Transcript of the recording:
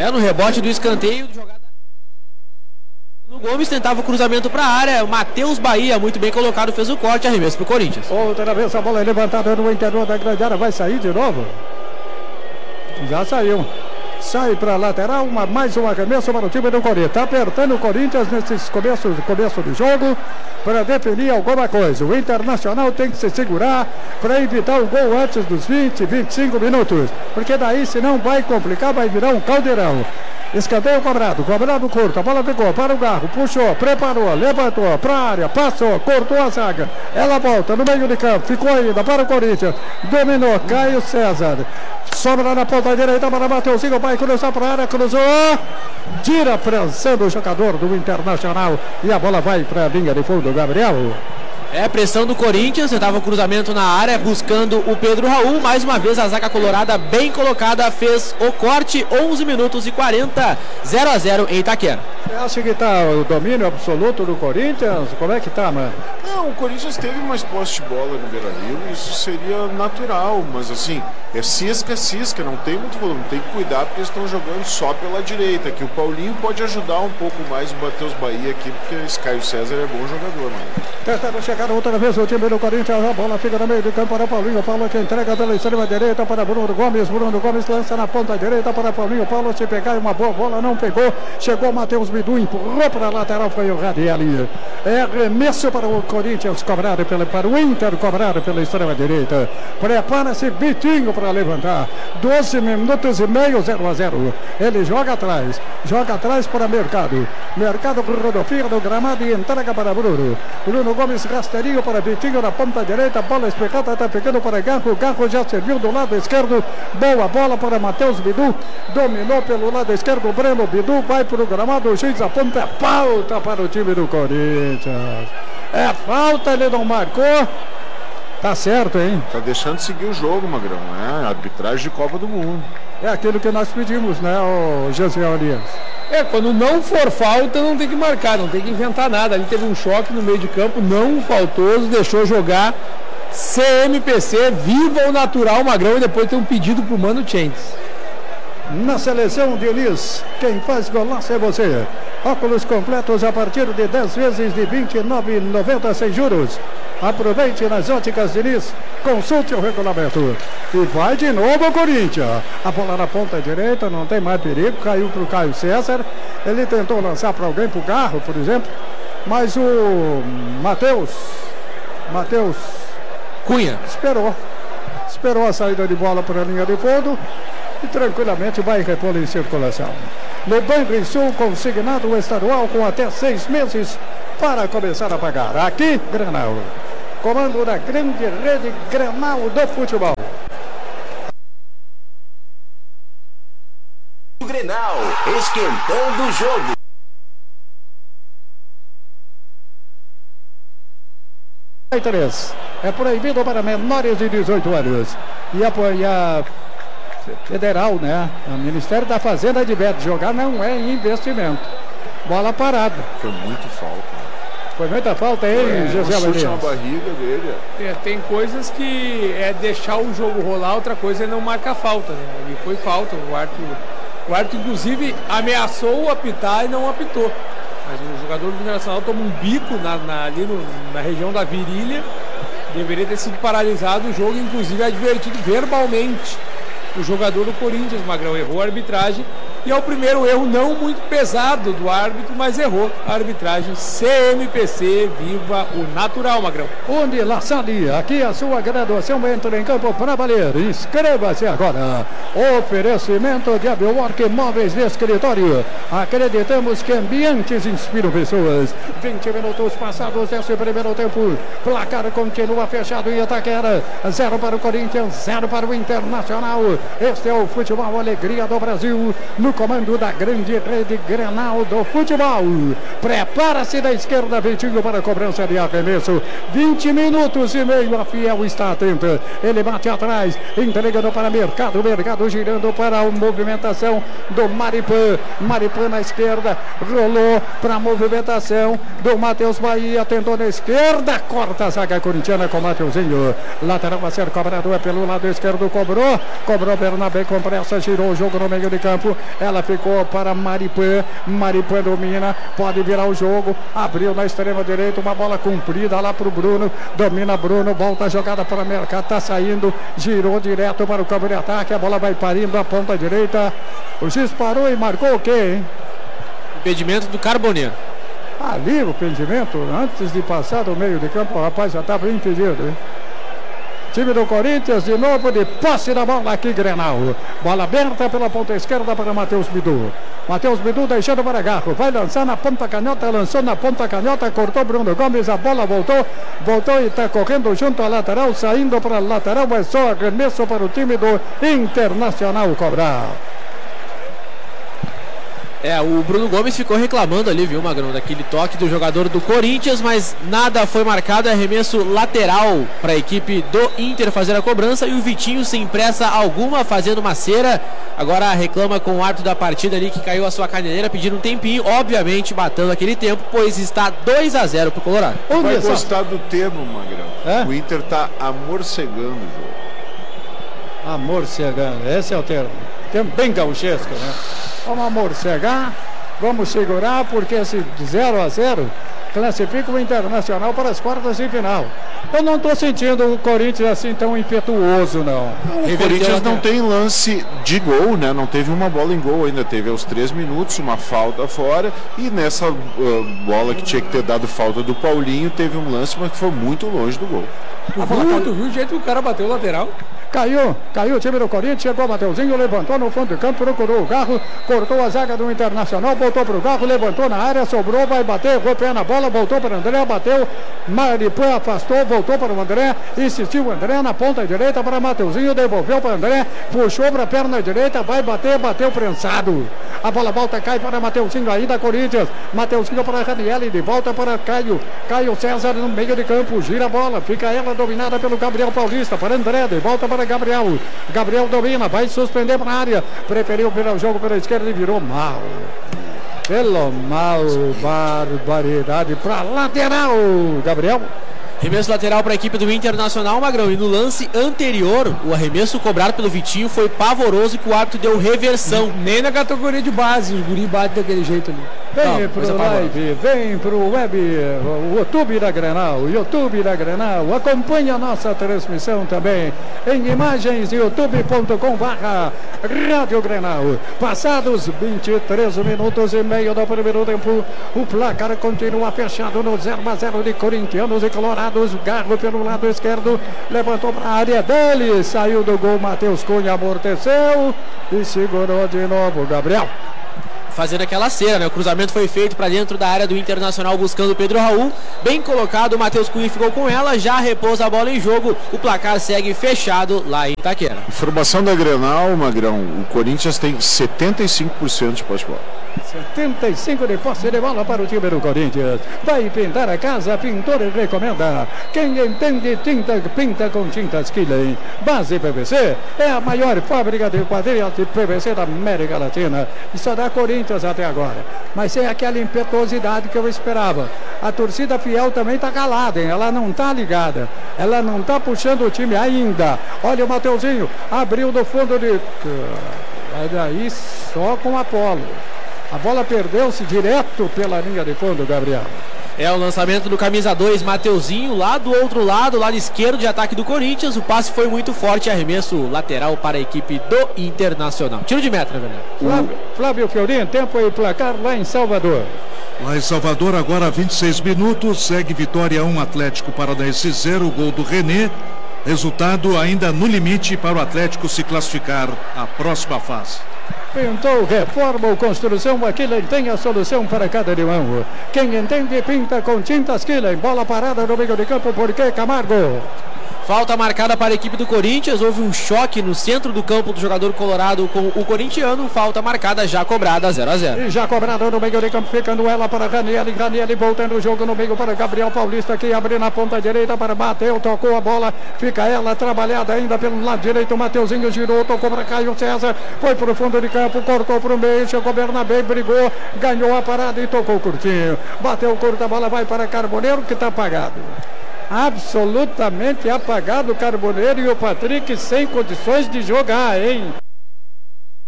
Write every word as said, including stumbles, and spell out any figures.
É, no rebote do escanteio, jogada. O Gomes tentava o cruzamento para a área. O Matheus Bahia, muito bem colocado, fez o corte, arremesso para o Corinthians. Outra vez a bola é levantada no interior da grande área. Vai sair de novo? Já saiu. Sai para a lateral, uma, mais um arremesso para o time do Corinthians. Está apertando o Corinthians nesse começo, começo do jogo para definir alguma coisa. O Internacional tem que se segurar para evitar o gol antes dos vinte, vinte e cinco minutos. Porque daí, senão, vai complicar, vai virar um caldeirão. Escanteio cobrado, cobrado curto, a bola ficou para o Garro, puxou, preparou, levantou, para a área, passou, cortou a zaga. Ela volta no meio de campo, ficou ainda para o Corinthians, dominou, Caio César. Sobra na ponta direita para Mateuzinho, vai cruzar para a área, cruzou, tira, prensando o jogador do Internacional e a bola vai para a linha de fundo, Gabriel. É, pressão do Corinthians, tentava o cruzamento na área, buscando o Pedro Raul. Mais uma vez a zaga colorada bem colocada, fez o corte, onze minutos e quarenta, zero a zero em Itaquera. Você acha que tá o domínio absoluto do Corinthians? Como é que tá, mano? Não, o Corinthians teve mais posse de bola no Beira-Rio, isso seria natural, mas assim, é cisca, cisca, não tem muito volume, tem que cuidar porque eles estão jogando só pela direita, que o Paulinho pode ajudar um pouco mais o Matheus Bahia aqui, porque esse Caio César é bom jogador, mano. Tentando chegar outra vez o time do Corinthians, a bola fica no meio do campo para Paulinho, Paulo que entrega pela extrema direita para Bruno Gomes, Bruno Gomes lança na ponta direita para Paulinho, Paulo se pegar uma boa bola, não pegou, chegou Matheus Bidu, empurrou para a lateral, foi o Radiali. É arremesso para o Corinthians, cobrado pela, para o Inter, cobrado pela extrema direita. Prepara-se Vitinho para levantar, doze minutos e meio, zero a zero. Ele joga atrás, joga atrás para Mercado, Mercado rodopia no gramado e entrega para Bruno. Bruno Gomes rasteirinho para Vitinho na ponta direita, bola especada, está pegando para Garro, Garro já serviu do lado esquerdo, boa bola para Matheus Bidu, dominou pelo lado esquerdo, Breno Bidu vai para o gramado, o juiz aponta, é falta para o time do Corinthians, é falta, ele não marcou, tá certo, hein? Tá deixando de seguir o jogo, Magrão, é arbitragem de Copa do Mundo. É aquilo que nós pedimos, né, o José Olias? É, quando não for falta, não tem que marcar, não tem que inventar nada. Ali teve um choque no meio de campo, não faltoso, deixou jogar. C M P C, viva o natural, Magrão, e depois tem um pedido pro Mano Chentes. Na seleção, Diniz, quem faz golaço é você. Óculos completos a partir de dez vezes de vinte e nove reais e noventa centavos sem juros. Aproveite nas óticas Diniz, consulte o regulamento. E vai de novo o Corinthians. A bola na ponta direita, não tem mais perigo, caiu para o Caio César. Ele tentou lançar para alguém, para o Garro, por exemplo. Mas o Matheus, Matheus Cunha esperou. Esperou a saída de bola para a linha de fundo e tranquilamente vai repor em circulação. No Banrisul, consignado o estadual com até seis meses para começar a pagar. Aqui, Grenal. Comando da grande rede Grenal do futebol. Grenal, esquentando o jogo. É proibido para menores de dezoito anos. E apoiar federal, né? O Ministério da Fazenda adverte, jogar não é investimento. Bola parada. Foi muito falta. Foi muita falta aí, é, José Luiz. Um chute na barriga dele. É, tem coisas que é deixar o jogo rolar, outra coisa é não marcar falta, né? Ali foi falta, o árbitro, o árbitro inclusive ameaçou apitar e não apitou. Mas o jogador do Internacional toma um bico na, na, ali no, na região da virilha. Deveria ter sido paralisado o jogo, inclusive advertido verbalmente. O jogador do Corinthians, Magrão, errou a arbitragem. E é o primeiro erro não muito pesado do árbitro, mas errou a arbitragem. C M P C, viva o natural, Magrão. Onde La Salle, aqui a sua graduação entra em campo para valer. Inscreva-se agora. Oferecimento de Abiwork Móveis de Escritório. Acreditamos que ambientes inspiram pessoas. vinte minutos passados desse primeiro tempo. Placar continua fechado em Itaquera. Zero para o Corinthians, zero para o Internacional. Este é o futebol alegria do Brasil. No comando da grande rede Grenal do futebol. Prepara-se da esquerda, Vitinho para a cobrança de arremesso. vinte minutos e meio, a Fiel está atenta. Ele bate atrás, entregando para Mercado, Mercado girando para a movimentação do Maripã. Maripã na esquerda, rolou para a movimentação do Matheus Bahia, tentou na esquerda, corta a zaga corintiana com o Mateuzinho. Lateral a ser cobrado é pelo lado esquerdo, cobrou, cobrou Bernabé com pressa, girou o jogo no meio de campo. ela ficou para Maripã, Maripã domina, pode virar o jogo, abriu na extrema direita, uma bola comprida lá para o Bruno, domina Bruno, volta a jogada para o mercado, tá saindo, girou direto para o campo de ataque, a bola vai parindo a ponta direita, o juiz parou e marcou o quê, hein? Impedimento do Carboneiro. Ali o impedimento, antes de passar do meio de campo, o rapaz já estava impedido, hein? Time do Corinthians, de novo de posse da bola aqui, Grenal. Bola aberta pela ponta esquerda para Matheus Bidu. Matheus Bidu deixando para Garro. Vai lançar na ponta canhota, lançou na ponta canhota, cortou Bruno Gomes, a bola voltou, voltou e está correndo junto à lateral, saindo para a lateral, é só arremesso para o time do Internacional cobrar. É, o Bruno Gomes ficou reclamando ali, viu, Magrão, daquele toque do jogador do Corinthians, mas nada foi marcado, arremesso lateral para a equipe do Inter fazer a cobrança e o Vitinho sem pressa alguma fazendo uma cera, agora reclama com o árbitro da partida ali que caiu a sua caneleira pedindo um tempinho, obviamente batendo aquele tempo, pois está dois a zero pro Colorado. Vai gostar do termo, Magrão. É? O Inter tá amorcegando o jogo. Amorcegando, esse é o termo. Termo bem gauchesco, né? Vamos amorcegar, vamos segurar, porque esse zero a zero classifica o Internacional para as quartas de final. Eu não estou sentindo o Corinthians assim tão impetuoso, não. O Corinthians não tem lance de gol, né? Não teve uma bola em gol ainda, teve aos três minutos uma falta fora e nessa uh, bola que tinha que ter dado falta do Paulinho, teve um lance, mas que foi muito longe do gol. Tu viu, tu viu o jeito que o cara bateu o lateral? Caiu, caiu o time do Corinthians, chegou o Mateuzinho, levantou no fundo de campo, procurou o Garro, cortou a zaga do Internacional, voltou para o Garro, levantou na área, sobrou, vai bater, errou pé na bola, voltou para o André, bateu, Maripã afastou, voltou para o André, insistiu o André na ponta direita para Mateuzinho, devolveu para o André, puxou para a perna direita, vai bater, bateu prensado. A bola volta, cai para Mateuzinho ainda, Corinthians, Mateuzinho para Raniel, de volta para Caio, Caio César no meio de campo, gira a bola, fica ela dominada pelo Gabriel Paulista, para André, de volta para Gabriel, Gabriel domina, vai suspender para a área, preferiu virar o jogo pela esquerda e virou mal, pelo mal, barbaridade para lateral, Gabriel. Arremesso lateral para a equipe do Internacional, Magrão, e no lance anterior, o arremesso cobrado pelo Vitinho foi pavoroso e que o árbitro deu reversão. Nem na categoria de base, o guri bate daquele jeito ali. Vem Não, pro live, vem pro web, o YouTube da Grenal, o YouTube da Grenal, acompanha a nossa transmissão também em imagens, youtube ponto com barra Rádio Grenal. Passados vinte e três minutos e meio do primeiro tempo, o placar continua fechado no zero a zero de corintianos e colorados. Garro pelo lado esquerdo, levantou para a área dele, saiu do gol, Matheus Cunha amorteceu e segurou de novo, Gabriel. Fazendo aquela cera, né? O cruzamento foi feito para dentro da área do Internacional buscando o Pedro Raul. Bem colocado, o Matheus Cunha ficou com ela, já repousa a bola em jogo. O placar segue fechado lá em Itaquera. Informação da Grenal, Magrão. O Corinthians tem setenta e cinco por cento de posse de bola. setenta e cinco por cento de posse de bola para o time do Corinthians. Vai pintar a casa, pintor recomenda. Quem entende tinta, pinta com tintas Killen. Base P V C é a maior fábrica de quadrilhas de P V C da América Latina. Isso dá Corinthians até agora, mas é aquela impetuosidade que eu esperava. A torcida fiel também está calada, hein? Ela não está ligada, ela não está puxando o time ainda. Olha o Mateuzinho, abriu do fundo de... Vai daí só com Apolo. A bola perdeu-se direto pela linha de fundo, Gabriel. É o lançamento do camisa dois, Mateuzinho, lá do outro lado, lado esquerdo de ataque do Corinthians. O passe foi muito forte, arremesso lateral para a equipe do Internacional. Tiro de meta, velho. Flávio, Flávio Fiorin, tempo e placar lá em Salvador. Lá em Salvador, agora vinte e seis minutos, segue vitória um Atlético Paranaense zero, gol do René. Resultado ainda no limite para o Atlético se classificar à próxima fase. Pintou, reforma ou construção, aqui tem a solução para cada irmão. Quem entende, pinta com tintas Killen. Bola parada no meio de campo, porque Camargo. Falta marcada para a equipe do Corinthians. Houve um choque no centro do campo do jogador colorado com o corintiano. Falta marcada, já cobrada, zero a zero. E já cobrada no meio de campo, ficando ela para Raniel. Raniel voltando o jogo no meio para Gabriel Paulista, que abre na ponta direita para Bateu, tocou a bola. Fica ela trabalhada ainda pelo lado direito. Mateuzinho girou, tocou para Caio César. Foi para o fundo de campo, cortou para o meio. Chegou Bernabé, brigou, ganhou a parada e tocou curtinho. Bateu curta, a bola vai para Carboneiro, que está apagado. Absolutamente apagado o Carboneiro e o Patrick sem condições de jogar, hein?